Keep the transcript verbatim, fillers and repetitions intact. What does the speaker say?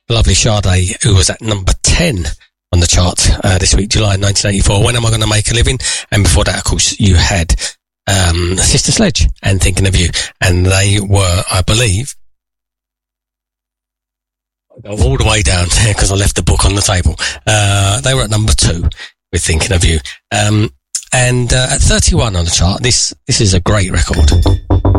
lovely Sade, who was at number ten on the chart uh, this week, July nineteen eighty-four. When Am I Going to Make a Living? And before that, of course, you had um, Sister Sledge and Thinking of You. And they were, I believe, I'll go all the way down there because I left the book on the table. Uh, they were at number two with Thinking of You. Um, and uh, at thirty-one on the chart, this this is a great record.